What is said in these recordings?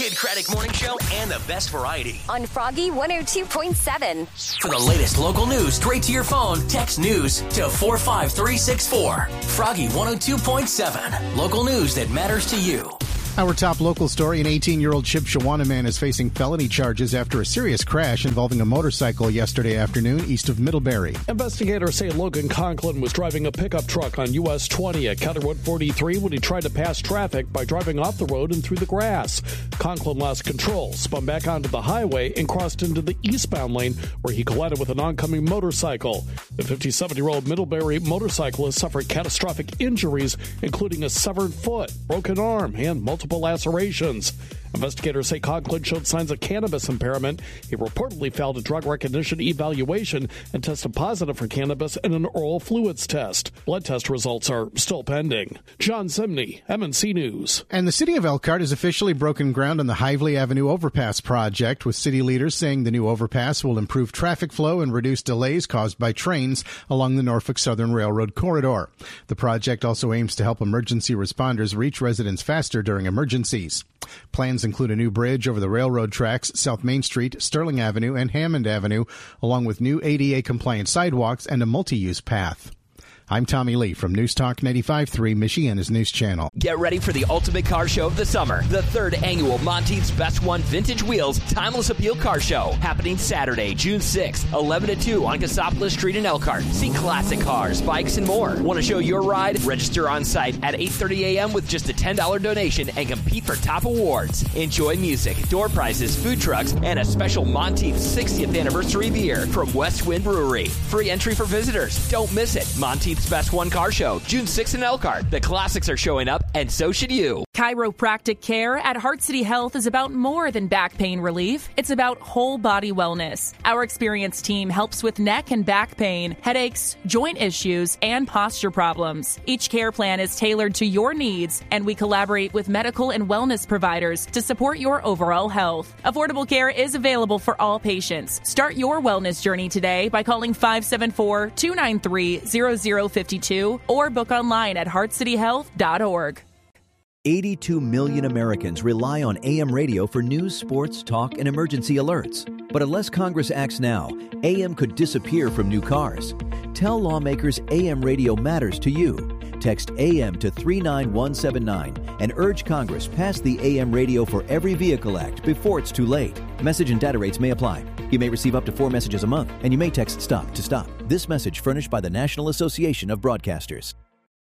Kid Craddock Morning Show and the best variety. On Froggy 102.7. For the latest local news straight to your phone, text news to 45364. Froggy 102.7. Local news that matters to you. Our top local story, an 18-year-old Chippewa man is facing felony charges after a serious crash involving a motorcycle yesterday afternoon east of Middlebury. Investigators say Logan Conklin was driving a pickup truck on US 20 at County Road 43 when he tried to pass traffic by driving off the road and through the grass. Conklin lost control, spun back onto the highway, and crossed into the eastbound lane where he collided with an oncoming motorcycle. The 57-year-old Middlebury motorcyclist suffered catastrophic injuries, including a severed foot, broken arm, and multiple lacerations. Investigators say Conklin showed signs of cannabis impairment. He reportedly failed a drug recognition evaluation and tested positive for cannabis in an oral fluids test. Blood test results are still pending. John Zimney, MNC News. And the city of Elkhart has officially broken ground on the Hively Avenue Overpass project, with city leaders saying the new overpass will improve traffic flow and reduce delays caused by trains along the Norfolk Southern Railroad corridor. The project also aims to help emergency responders reach residents faster during emergencies. Plans include a new bridge over the railroad tracks, South Main Street, Sterling Avenue, and Hammond Avenue, along with new ADA-compliant sidewalks and a multi-use path. I'm Tommy Lee from News Talk 95.3, Michiana's news channel. Get ready for the ultimate car show of the summer. The third annual Monteith's Best One Vintage Wheels Timeless Appeal Car Show. Happening Saturday, June 6th, 11 to 2 on Cassopolis Street in Elkhart. See classic cars, bikes, and more. Want to show your ride? Register on site at 8:30 a.m. with just a $10 donation and compete for top awards. Enjoy music, door prizes, food trucks, and a special Monteith's 60th anniversary beer from West Wind Brewery. Free entry for visitors. Don't miss it. Monteith's Best One Car Show, June 6th in Elkhart. The classics are showing up, and so should you. Chiropractic care at Heart City Health is about more than back pain relief. It's about whole body wellness. Our experienced team helps with neck and back pain, headaches, joint issues, and posture problems. Each care plan is tailored to your needs, and we collaborate with medical and wellness providers to support your overall health. Affordable care is available for all patients. Start your wellness journey today by calling 574-293-0052 or book online at heartcityhealth.org. 82 million Americans rely on AM radio for news, sports, talk, and emergency alerts. But unless Congress acts now, AM could disappear from new cars. Tell lawmakers AM radio matters to you. Text AM to 39179 and urge Congress pass the AM Radio for Every Vehicle Act before it's too late. Message and data rates may apply. You may receive up to 4 messages a month, and you may text STOP to stop. This message furnished by the National Association of Broadcasters.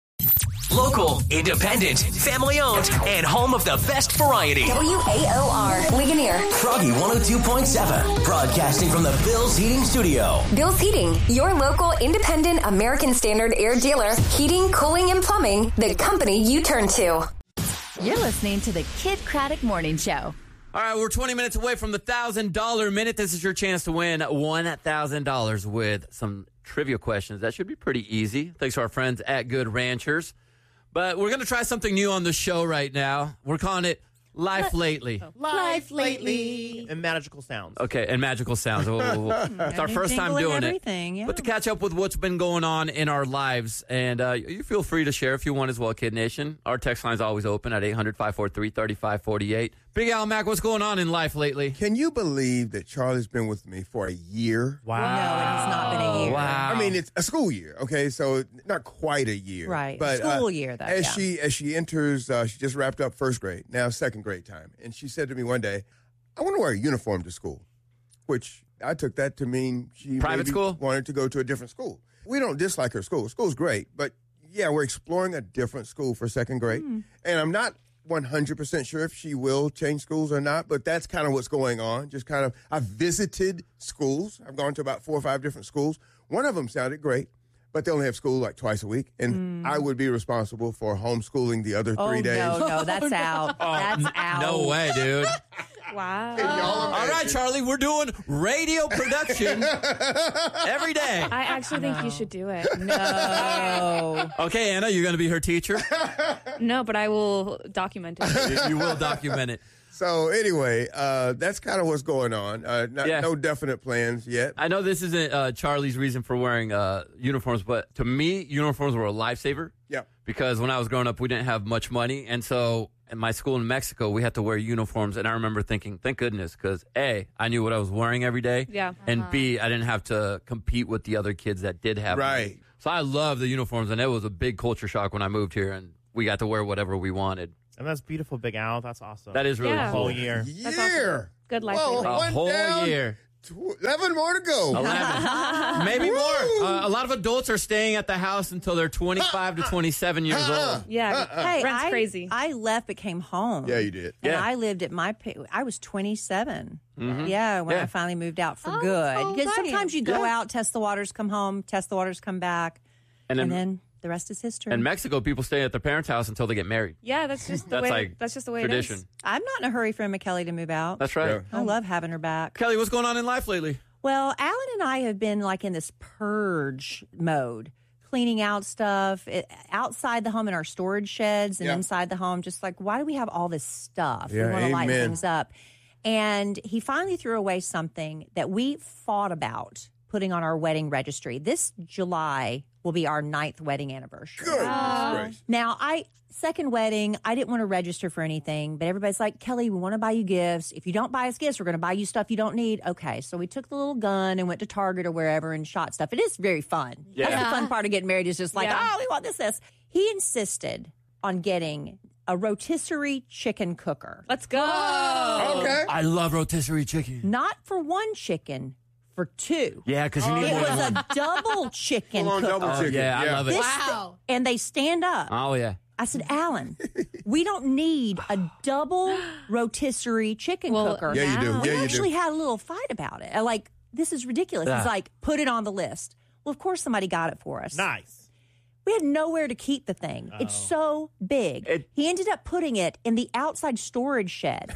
Local, independent, family-owned, and home of the best variety. WAOR, Ligonier. Froggy 102.7, broadcasting from the Bill's Heating Studio. Bill's Heating, your local independent American Standard air dealer. Heating, cooling, and plumbing, the company you turn to. You're listening to the Kid Craddock Morning Show. All right, we're 20 minutes away from the $1,000 minute. This is your chance to win $1,000 with some trivia questions. That should be pretty easy, thanks to our friends at Good Ranchers. But we're going to try something new on the show right now. We're calling it Life Lately. Life Lately. And magical sounds. Okay, and magical sounds. It's our first time doing it. Yeah. But to catch up with what's been going on in our lives. And you feel free to share if you want as well, Kid Nation. Our text line is always open at 800-543-3548. Big Al Mac, what's going on in life lately? Can you believe that Charlie's been with me for a year? Wow. Well, no, it has not been a year. Wow. I mean, it's a school year, okay? So not quite a year. Right. But, school year, though. As she enters, she just wrapped up first grade, now second grade time. And she said to me one day, I want to wear a uniform to school, which I took that to mean she Private school? wanted to go to a different school. We don't dislike her school. School's great. But, yeah, we're exploring a different school for second grade. And I'm not 100% sure if she will change schools or not, but that's kind of what's going on. Just kind of, I've visited schools. I've gone to about 4 or 5 different schools. One of them sounded great, but they only have school like twice a week, and I would be responsible for homeschooling the other 3 days. No, that's out. That's out. No way, dude. Wow. All right, Charlie, we're doing radio production every day. I actually think you should do it. No. Okay, Anna, you're going to be her teacher? No, but I will document it. You will document it. So anyway, that's kind of what's going on. No definite plans yet. I know this isn't Charlie's reason for wearing uniforms, but to me, uniforms were a lifesaver. Yeah. Because when I was growing up, we didn't have much money, and so at my school in Mexico, we had to wear uniforms. And I remember thinking, thank goodness, because A, I knew what I was wearing every day. Yeah. And B, I didn't have to compete with the other kids that did have Right. them. So I love the uniforms. And it was a big culture shock when I moved here. And we got to wear whatever we wanted. And that's beautiful, Big Al. That's awesome. That is really Yeah. cool. Whole year. Awesome. Good life. Whoa, lately. A one whole down, year. 11 more to go. 11. Maybe more. A lot of adults are staying at the house until they're 25 to 27 years old. Yeah. Hey, Rent's crazy. I left but came home. Yeah, you did. And Yeah. I lived at I was 27. Mhm. Yeah, when Yeah. I finally moved out for good. so Because nice. sometimes you go out, test the waters, come home, test the waters, come back, And and then then the rest is history. in Mexico, people stay at their parents' house until they get married. Yeah, that's just the That's way. like That's just the way tradition. it is. I'm not in a hurry for Emma Kelly to move out. That's right. Yeah. I love having her back. Kelly, what's going on in life lately? Well, Alan and I have been like in this purge mode, cleaning out stuff outside the home in our storage sheds and Yeah. inside the home. Just like, why do we have all this stuff? Yeah, we want to light amen. things up. And he finally threw away something that we fought about putting on our wedding registry. This July will be our 9th wedding anniversary. Goodness gracious. Now, second wedding, I didn't want to register for anything, but everybody's like, Kelly, we want to buy you gifts. If you don't buy us gifts, we're going to buy you stuff you don't need. Okay, so we took the little gun and went to Target or wherever and shot stuff. It is very fun. Yeah. That's the fun part of getting married is just like, Yeah. oh, we want this. He insisted on getting a rotisserie chicken cooker. Let's go. Okay. I love rotisserie chicken. Not for one chicken, for two. Yeah, because you need It more than was one. a double chicken Full on cooker. double chicken. yeah, I love it. Wow. And they stand up. Oh, yeah. I said, Alan, we don't need a double rotisserie chicken cooker. Yeah, you do. We Yeah, you actually do. had a little fight about it. Like, this is ridiculous. Yeah. He's like, put it on the list. Well, of course, somebody got it for us. Nice. We had nowhere to keep the thing. It's so big. He ended up putting it in the outside storage shed.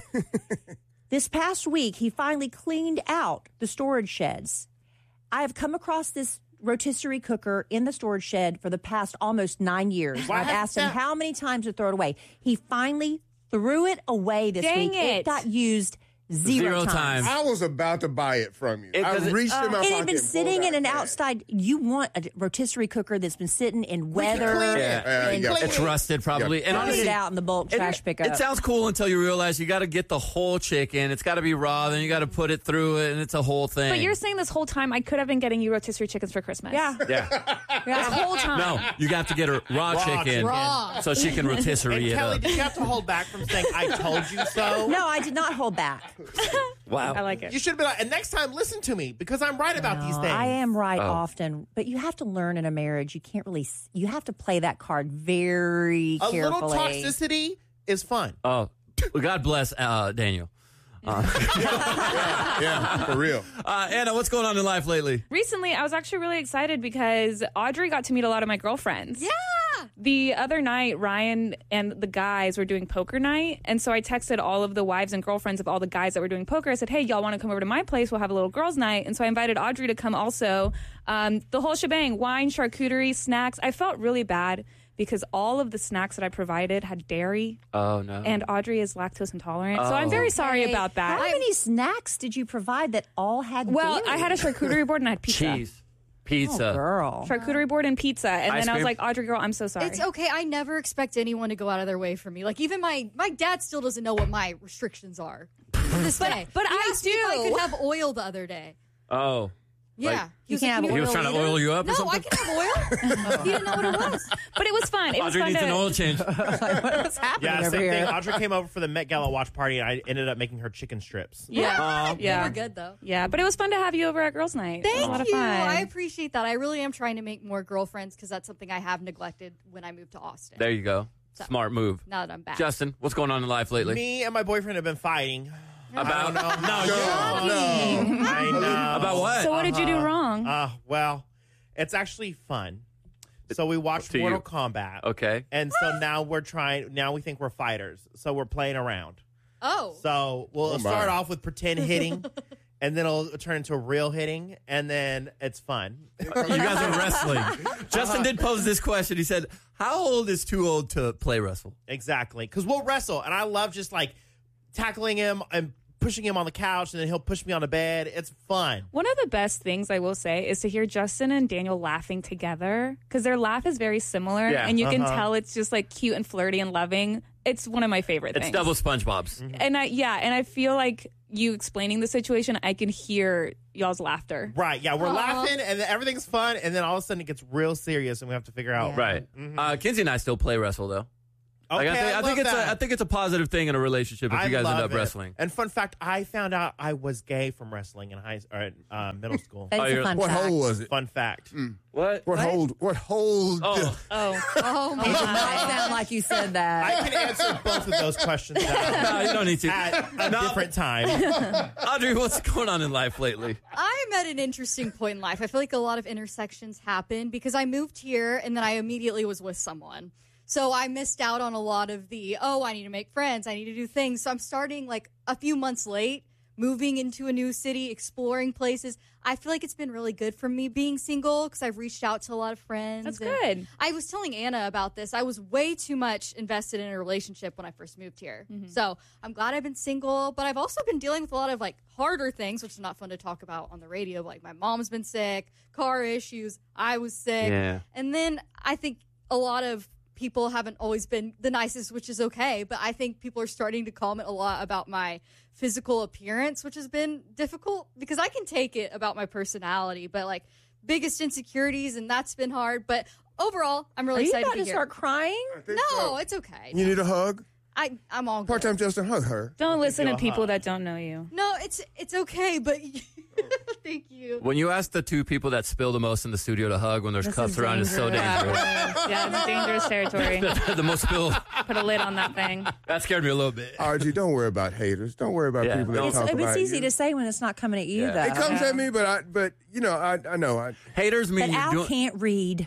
This past week, he finally cleaned out the storage sheds. I have come across this rotisserie cooker in the storage shed for the past almost 9 years. Why I've asked him that- how many times to throw it away. He finally threw it away this Dang week. it. Got used zero times. I was about to buy it from you. I reached in my pocket. It had been and sitting pulled in an out outside. You want a rotisserie cooker that's been sitting in weather. clean it. Yeah. Yeah, yeah. It's rusted probably. Yeah. And Put honestly, it out in the bulk trash pickup. it sounds cool until you realize you got to get the whole chicken. It's got to be raw. Then you got to put it through it, and it's a whole thing. But you're saying this whole time I could have been getting you rotisserie chickens for Christmas. Yeah. yeah. This whole time. No, you got to get her raw chicken Raw. so she can rotisserie And it Kelly, up. did you have to hold back from saying, I told you so? No, I did not hold back. Wow. I like it. You should be like, and next time, listen to me because I'm right about these things. I am right Oh. often, but you have to learn in a marriage. You can't really. You have to play that card very A carefully. little toxicity is fun. Oh, well, God bless Daniel. Yeah, for real. Anna, what's going on in life lately? Recently, I was actually really excited because Audrey got to meet a lot of my girlfriends. Yeah. The other night, Ryan and the guys were doing poker night. And so I texted all of the wives and girlfriends of all the guys that were doing poker. I said, hey, y'all want to come over to my place? We'll have a little girls' night. And so I invited Audrey to come also. The whole shebang, wine, charcuterie, snacks. I felt really bad because all of the snacks that I provided had dairy. Oh, no. And Audrey is lactose intolerant. So I'm very sorry about that. How many snacks did you provide that all had? Well, dairy? I had a charcuterie board and I had pizza. Cheese, pizza. Oh, girl. Charcuterie board and pizza. And Ice then I was cream? like, Audrey, girl, I'm so sorry. It's okay. I never expect anyone to go out of their way for me. Like, even my dad still doesn't know what my restrictions are to this day. but He I asked me if I do. could have oil the other day. Oh. Yeah. Like, he was you like, can't "Can have He was trying to either?" oil you up or No, something? I can have oil. He didn't know what it was. But it was fun. It was Audrey fun needs to, an oil change. What's happening Yeah, over same here? thing. Audrey came over for the Met Gala watch party, and I ended up making her chicken strips. Yeah. They Yeah. were good, though. Yeah, but it was fun to have you over at girls' night. It was a lot Thank of you. fun. I appreciate that. I really am trying to make more girlfriends because that's something I have neglected when I moved to Austin. There you go. So- Smart move. Now that I'm back. Justin, what's going on in life lately? Me and my boyfriend have been fighting. About No, I know. About what? So what did you do wrong? Well, it's actually fun. So we watched to Mortal you. Kombat. Okay. And so now we think we're fighters. So we're playing around. Oh. So we'll my. start off with pretend hitting, and then it'll turn into real hitting, and then it's fun. You guys are wrestling. Justin did pose this question. He said, how old is too old to play wrestle? Exactly. Because we'll wrestle, and I love just like tackling him and pushing him on the couch, and then he'll push me on the bed. It's fun. One of the best things I will say is to hear Justin and Daniel laughing together, because their laugh is very similar, and you can tell it's just like cute and flirty and loving. It's one of my favorite things. It's double SpongeBob's. And I feel like you explaining the situation, I can hear y'all's laughter. Right, yeah, we're laughing, and then everything's fun, and then all of a sudden it gets real serious, and we have to figure out. Right. Kinsey and I still play wrestle, though. Okay, I think it's a positive thing in a relationship if you guys end up wrestling. And fun fact, I found out I was gay from wrestling in middle school. That's a fun what fact. hole was it? Fun fact. What? What hold? What hold? Oh my It God. might sound like you said that. I can answer both of those questions now. No, you don't need to. At a different time. Audrey, what's going on in life lately? I'm at an interesting point in life. I feel like a lot of intersections happen because I moved here and then I immediately was with someone. So I missed out on a lot of I need to make friends, I need to do things. So I'm starting like a few months late, moving into a new city, exploring places. I feel like it's been really good for me being single because I've reached out to a lot of friends. That's good. I was telling Anna about this. I was way too much invested in a relationship when I first moved here. So I'm glad I've been single, but I've also been dealing with a lot of like harder things, which is not fun to talk about on the radio. Like my mom's been sick, car issues, I was sick. Yeah. And then I think a lot of people haven't always been the nicest, which is okay. But I think people are starting to comment a lot about my physical appearance, which has been difficult because I can take it about my personality, but like biggest insecurities, and that's been hard. But overall, I'm really excited to be here. Start crying? No, it's okay. You need a hug? I'm all good. Part-time Justin, hug her. Don't listen to people that don't know you. No, it's okay, but thank you. When you ask the two people that spill the most in the studio to hug when there's cups around, it's so dangerous. Yeah, it's dangerous territory. The most spilled. Put a lid on that thing. That scared me a little bit. RG, don't worry about haters. Don't worry about people that talk about It's easy you. to say when it's not coming at you, though. It comes at me, but I know. Haters mean But Al you're doing. can't read.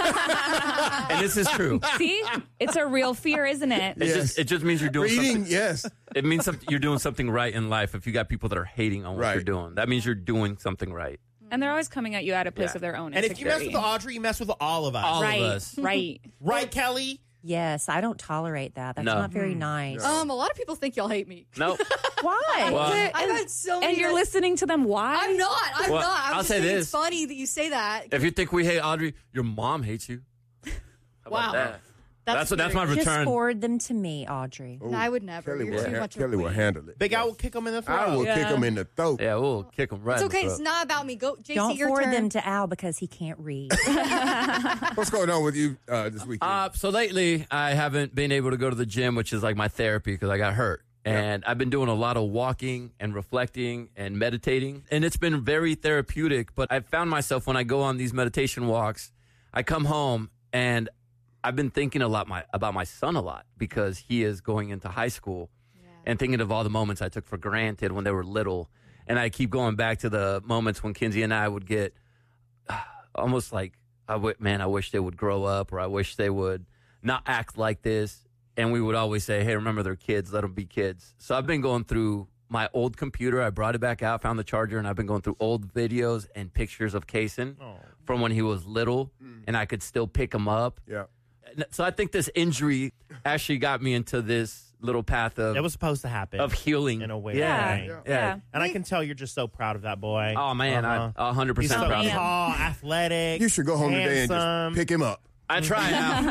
And this is true. See? It's a real fear, isn't it? It just means you're doing Reading, something. yes. It means you're doing something right in life. If you got people that are hating on what you're doing, that means you're doing something right. And they're always coming at you at a place of their own And if you mess insecurity. with Audrey, you mess with all of us. All right, of us. right. Right, Kelly? Yes, I don't tolerate that. That's No. not very nice. A lot of people think y'all hate me. Nope. Why? Well, I've had so many. And you're listening to them. Why? I'm not. I'm Well, not. I'm I'll just say saying this. it's funny that you say that. If you think we hate Audrey, your mom hates you. How about Wow. that? That's my weird. Just return. forward them to me, Audrey. No, I would never. Kelly You're too will, much of a Kelly will queen. handle it. Big Al will kick him in the throat. I will kick him in the throat. Yeah, we'll kick him right. It's in okay. the It's throat. not about me. Go, JC. Don't your forward turn. them to Al because he can't read. What's going on with you this weekend? So lately, I haven't been able to go to the gym, which is like my therapy because I got hurt. And I've been doing a lot of walking and reflecting and meditating. And it's been very therapeutic. But I've found myself when I go on these meditation walks, I come home and I've been thinking about my son a lot because he is going into high school and thinking of all the moments I took for granted when they were little. And I keep going back to the moments when Kinsey and I would get almost like, I wish they would grow up, or I wish they would not act like this. And we would always say, hey, remember they're kids, let them be kids. So I've been going through my old computer. I brought it back out, found the charger, and I've been going through old videos and pictures of Kaysen from when he was little, and I could still pick him up. Yeah. So I think this injury actually got me into this little path of It was supposed to happen. of healing. In a way. Yeah. And I can tell you're just so proud of that boy. Oh, man, I'm 100% He's so proud of him. tall, athletic. You should go home today and handsome. just pick him up. I try now.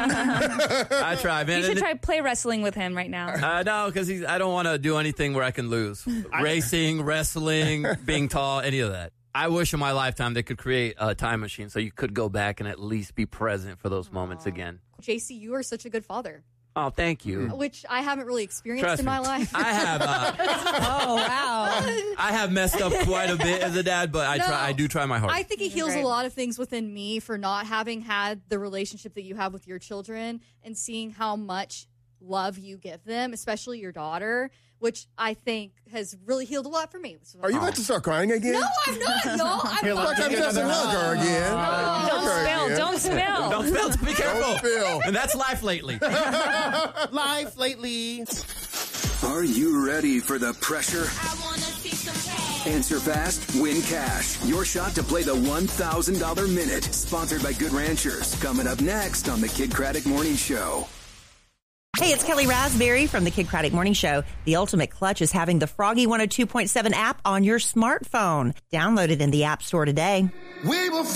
I try, man. You should And- try play wrestling with him right now. No, because I don't want to do anything where I can lose. Racing, wrestling, being tall, any of that. I wish in my lifetime they could create a time machine so you could go back and at least be present for those moments again. JC, you are such a good father, Oh, thank you. which I haven't really experienced Trust in my me. life. I have. Oh, wow. I have messed up quite a bit as a dad, but I No. try. I do try my I hardest. think it heals Great. a lot of things within me for not having had the relationship that you have with your children and seeing how much love you give them, especially your daughter, which I think has really healed a lot for me. Are you about to start crying again? No, I'm not, y'all. I'm Here, fine. let me Part-time get Justin, another hug her hug. again. Don't Hug her spill. again. Don't spill. Don't spill. Be careful. Don't spill. And that's life lately. Life lately. Are you ready for the pressure? Answer fast, win cash. Your shot to play the $1,000 minute. Sponsored by Good Ranchers. Coming up next on the Kid Craddock Morning Show. Hey, it's Kelly Raspberry from the Kid Craddock Morning Show. The Ultimate Clutch is having the Froggy 102.7 app on your smartphone. Download it in the App Store today. We will